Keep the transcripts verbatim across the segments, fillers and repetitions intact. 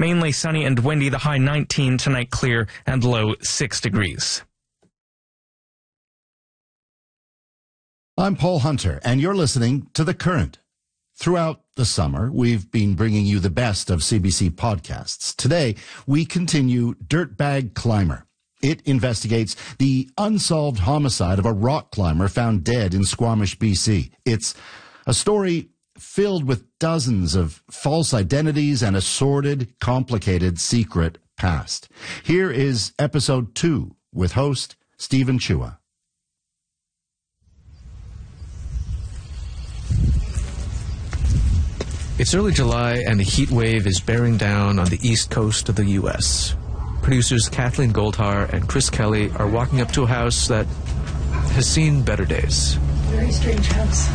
mainly sunny and windy, the high nineteen, tonight clear and low six degrees. I'm Paul Hunter, and you're listening to The Current. Throughout the summer, we've been bringing you the best of C B C podcasts. Today, we continue Dirtbag Climber. It investigates the unsolved homicide of a rock climber found dead in Squamish, B C. It's a story filled with dozens of false identities and a sordid, complicated, secret past. Here is episode two with host Stephen Chua. It's early July and the heat wave is bearing down on the east coast of the U S Producers Kathleen Goldhar and Chris Kelly are walking up to a house that has seen better days. Very strange house.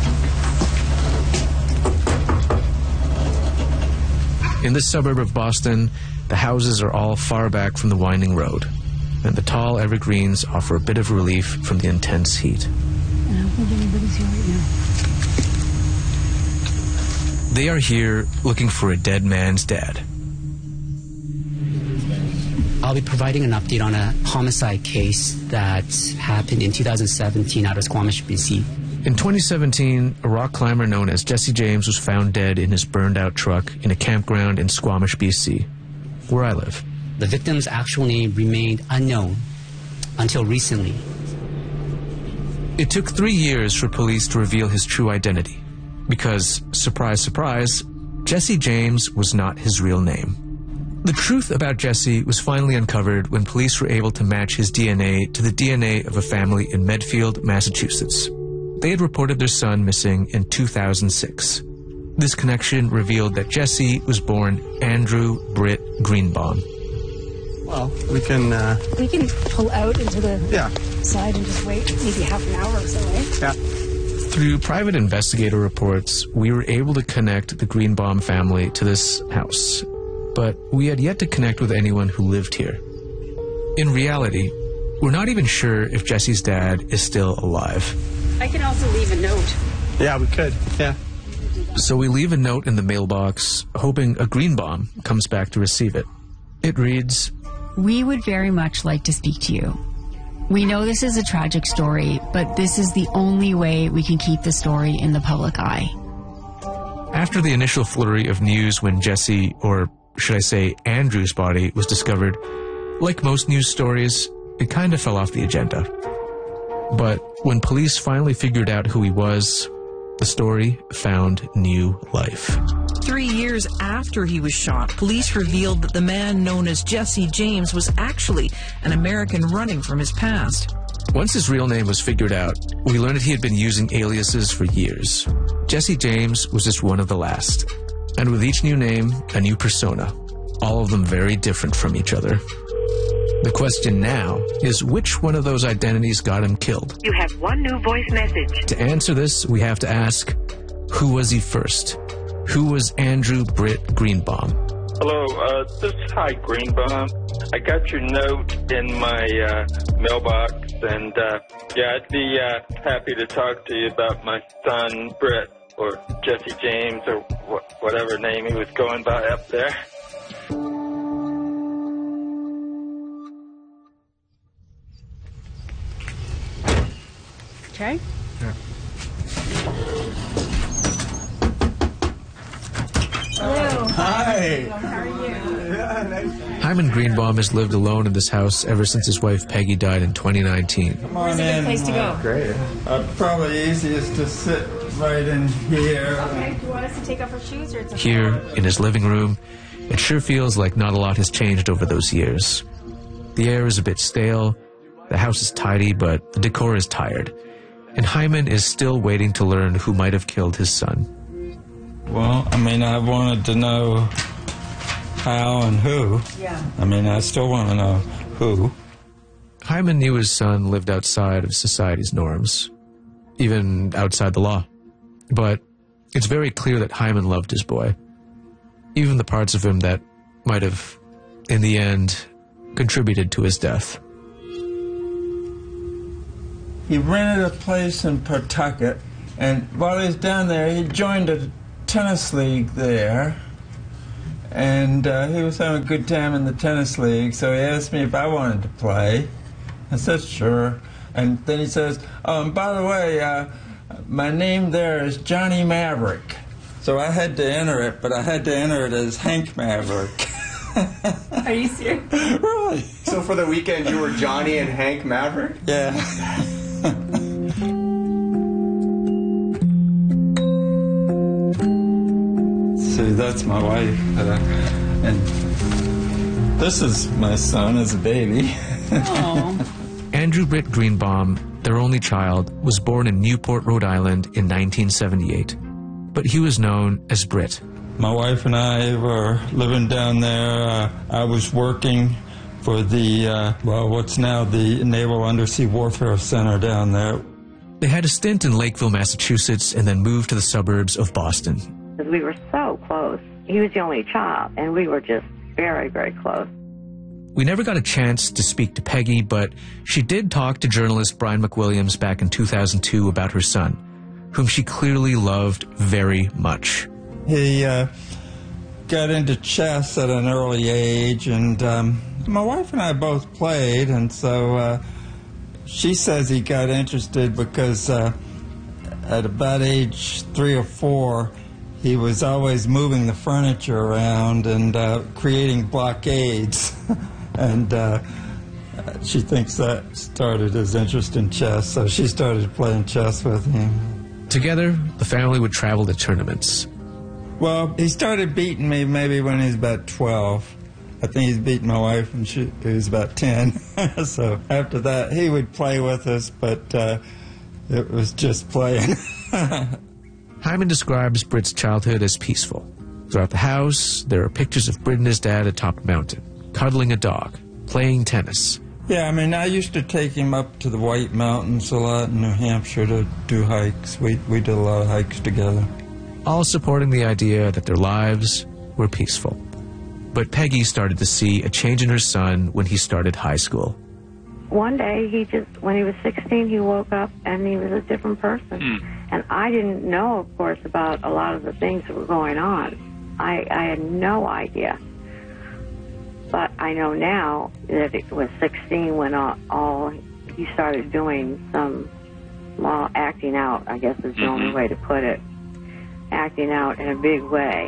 In this suburb of Boston, the houses are all far back from the winding road, and the tall evergreens offer a bit of relief from the intense heat. I don't think anybody's here right now. They are here looking for a dead man's dad. I'll be providing an update on a homicide case that happened in two thousand seventeen out of Squamish, B C. In twenty seventeen, a rock climber known as Jesse James was found dead in his burned-out truck in a campground in Squamish, B C, where I live. The victim's actual name remained unknown until recently. It took three years for police to reveal his true identity, because, surprise, surprise, Jesse James was not his real name. The truth about Jesse was finally uncovered when police were able to match his D N A to the D N A of a family in Medfield, Massachusetts. They had reported their son missing in two thousand six. This connection revealed that Jesse was born Andrew Britt Greenbaum. Well, we can... Uh... We can pull out into the yeah. side and just wait maybe half an hour or so, eh? Yeah. Through private investigator reports, we were able to connect the Greenbaum family to this house, but we had yet to connect with anyone who lived here. In reality, we're not even sure if Jesse's dad is still alive. I can also leave a note. Yeah, we could, yeah. So we leave a note in the mailbox, hoping a Greenbaum comes back to receive it. It reads, "We would very much like to speak to you. We know this is a tragic story, but this is the only way we can keep the story in the public eye." After the initial flurry of news when Jesse, or should I say Andrew's body, was discovered, like most news stories, it kind of fell off the agenda. But when police finally figured out who he was, the story found new life. Three years after he was shot, police revealed that the man known as Jesse James was actually an American running from his past. Once his real name was figured out, we learned that he had been using aliases for years. Jesse James was just one of the last. And with each new name, a new persona, all of them very different from each other. The question now is which one of those identities got him killed? You have one new voice message. To answer this, we have to ask, who was he first? Who was Andrew Britt Greenbaum? Hello, uh, this is Hi Greenbaum. I got your note in my uh, mailbox, and uh, yeah, I'd be uh, happy to talk to you about my son, Britt, or Jesse James, or wh- whatever name he was going by up there. Okay. Yeah. Hello. Hi. How are you? Yeah, nice. Hyman Greenbaum has lived alone in this house ever since his wife Peggy died in twenty nineteen. Come on Where's a good in. place to go? Great. Uh, probably easiest to sit right in here. Okay, do you want us to take off our shoes or it's okay? Here, in his living room, it sure feels like not a lot has changed over those years. The air is a bit stale, the house is tidy, but the decor is tired. And Hyman is still waiting to learn who might have killed his son. Well, I mean, I wanted to know how and who. Yeah. I mean, I still want to know who. Hyman knew his son lived outside of society's norms, even outside the law. But it's very clear that Hyman loved his boy, even the parts of him that might have, in the end, contributed to his death. He rented a place in Pawtucket, and while he was down there, he joined a tennis league there. and uh, he was having a good time in the tennis league, so he asked me if I wanted to play. I said, sure. And then he says, um, by the way, uh, my name there is Johnny Maverick. So I had to enter it, but I had to enter it as Hank Maverick. Are you serious? Really? So for the weekend, you were Johnny and Hank Maverick? Yeah. See, that's my wife. Uh, and this is my son as a baby. Andrew Britt Greenbaum, their only child, was born in Newport, Rhode Island in nineteen seventy-eight. But he was known as Britt. My wife and I were living down there. Uh, I was working for the, uh, well, what's now the Naval Undersea Warfare Center down there. They had a stint in Lakeville, Massachusetts, and then moved to the suburbs of Boston. Because we were so close. He was the only child, and we were just very, very close. We never got a chance to speak to Peggy, but she did talk to journalist Brian McWilliams back in two thousand two about her son, whom she clearly loved very much. He uh, got into chess at an early age, and um, my wife and I both played, and so uh, she says he got interested because uh, at about age three or four, he was always moving the furniture around and uh, creating blockades. And uh, she thinks that started his interest in chess, so she started playing chess with him. Together, the family would travel to tournaments. Well, he started beating me maybe when he was about twelve. I think he's beating my wife when she he was about ten. So after that, he would play with us, but uh, it was just playing. Hyman describes Britt's childhood as peaceful. Throughout the house, there are pictures of Britt and his dad atop a mountain, cuddling a dog, playing tennis. Yeah, I mean, I used to take him up to the White Mountains a lot in New Hampshire to do hikes. We, we did a lot of hikes together. All supporting the idea that their lives were peaceful. But Peggy started to see a change in her son when he started high school. One day, he just, when he was sixteen, he woke up and he was a different person. Mm. And I didn't know, of course, about a lot of the things that were going on. I, I had no idea. But I know now that it was sixteen when all, all he started doing some, well, acting out, I guess is the mm-hmm. only way to put it. Acting out in a big way.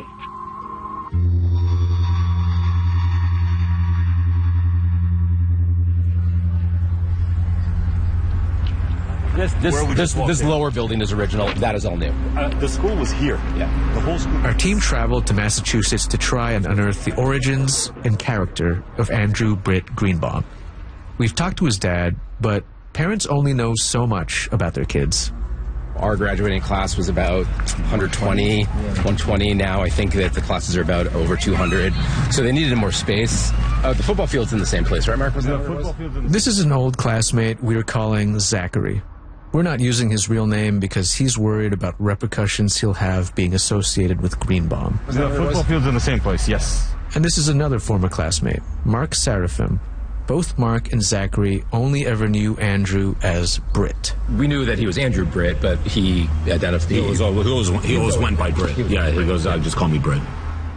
This this this, this lower building is original. That is all new. Uh, the school was here. Yeah. The whole school. Our team traveled to Massachusetts to try and unearth the origins and character of Andrew Britt Greenbaum. We've talked to his dad, but parents only know so much about their kids. Our graduating class was about one hundred twenty, one twenty. Now I think that the classes are about over two hundred. So they needed more space. Uh, the football field's in the same place, right, Mark? Was that what it was? This is an old classmate we were calling Zachary. We're not using his real name because he's worried about repercussions he'll have being associated with Greenbaum. The football field's in the same place, yes. And this is another former classmate, Mark Seraphim. Both Mark and Zachary only ever knew Andrew as Britt. We knew that he was Andrew Britt, but he identified... He always, he always, he always went by Britt. Yeah, he goes, uh, just call me Britt.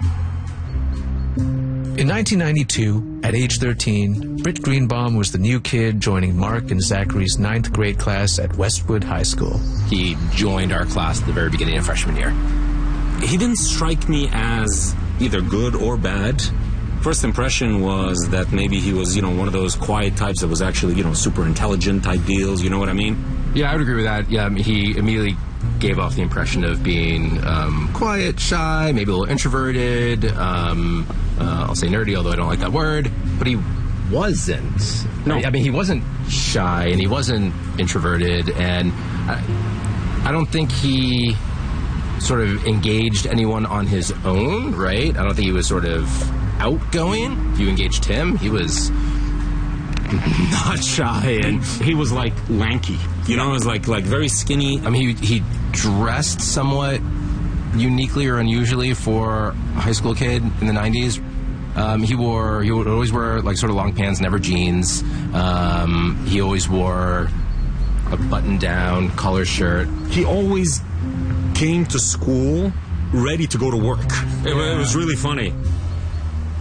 In nineteen ninety-two, at age thirteen, Britt Greenbaum was the new kid joining Mark and Zachary's ninth grade class at Westwood High School. He joined our class at the very beginning of freshman year. He didn't strike me as either good or bad. First impression was that maybe he was, you know, one of those quiet types that was actually, you know, super intelligent type deals, you know what I mean? Yeah, I would agree with that. Yeah, I mean, he immediately gave off the impression of being um, quiet, shy, maybe a little introverted, um, uh, I'll say nerdy, although I don't like that word, but he wasn't. No. I mean, he wasn't shy, and he wasn't introverted, and I, I don't think he sort of engaged anyone on his own, right? I don't think he was sort of outgoing. If you engaged him, he was not shy, and he was like lanky. You know, it was like like very skinny. I mean, he, he dressed somewhat uniquely or unusually for a high school kid in the nineties. Um, he wore, he would always wear like sort of long pants, never jeans. Um, he always wore a button-down collar shirt. He always came to school ready to go to work. It, it was really funny.